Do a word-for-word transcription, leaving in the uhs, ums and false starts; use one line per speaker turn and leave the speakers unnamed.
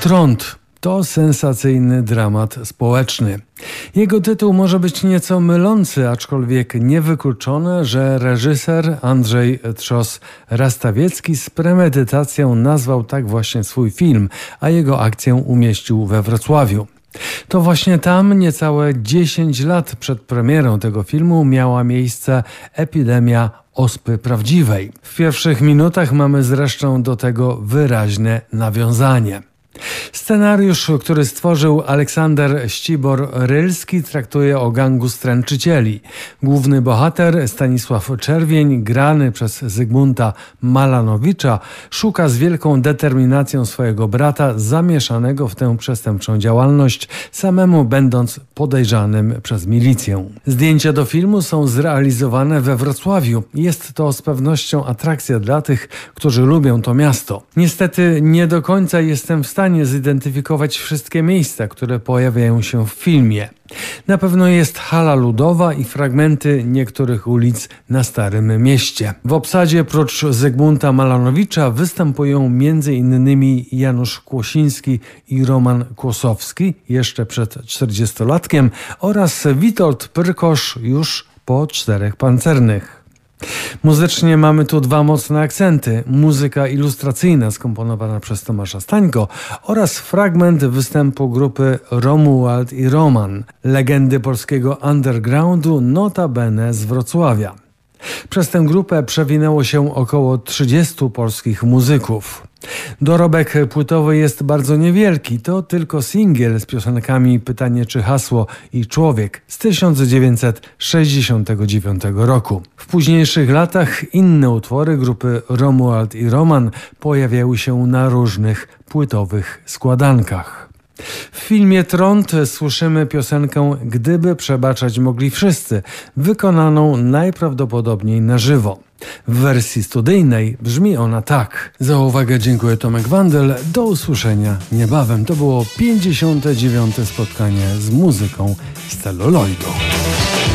Trąd to sensacyjny dramat społeczny. Jego tytuł może być nieco mylący, aczkolwiek niewykluczone, że reżyser Andrzej Trzos-Rastawiecki z premedytacją nazwał tak właśnie swój film, a jego akcję umieścił we Wrocławiu. To właśnie tam, niecałe dziesięć lat przed premierą tego filmu, miała miejsce epidemia ospy prawdziwej. W pierwszych minutach mamy zresztą do tego wyraźne nawiązanie. Scenariusz, który stworzył Aleksander Ścibor-Rylski, traktuje o gangu stręczycieli. Główny bohater Stanisław Czerwień, grany przez Zygmunta Malanowicza, szuka z wielką determinacją swojego brata zamieszanego w tę przestępczą działalność, samemu będąc podejrzanym przez milicję. Zdjęcia do filmu są zrealizowane we Wrocławiu. Jest to z pewnością atrakcja dla tych, którzy lubią to miasto. Niestety nie do końca jestem w stanie zidentyfikować wszystkie miejsca, które pojawiają się w filmie. Na pewno jest hala ludowa i fragmenty niektórych ulic na Starym Mieście. W obsadzie prócz Zygmunta Malanowicza występują między innymi Janusz Kłosiński i Roman Kłosowski, jeszcze przed czterdziestolatkiem, oraz Witold Pyrkosz już po Czterech Pancernych. Muzycznie mamy tu dwa mocne akcenty. Muzyka ilustracyjna skomponowana przez Tomasza Stańko oraz fragment występu grupy Romuald i Roman, legendy polskiego undergroundu, notabene z Wrocławia. Przez tę grupę przewinęło się około trzydziestu polskich muzyków. Dorobek płytowy jest bardzo niewielki, to tylko singiel z piosenkami Pytanie czy hasło i Człowiek z tysiąc dziewięćset sześćdziesiątego dziewiątego roku. W późniejszych latach inne utwory grupy Romuald i Roman pojawiały się na różnych płytowych składankach. W filmie Trąd słyszymy piosenkę Gdyby przebaczać mogli wszyscy, wykonaną najprawdopodobniej na żywo. W wersji studyjnej brzmi ona tak. Za uwagę dziękuję, Tomek Wandel. Do usłyszenia niebawem. To było pięćdziesiąte dziewiąte spotkanie z muzyką z celuloidu.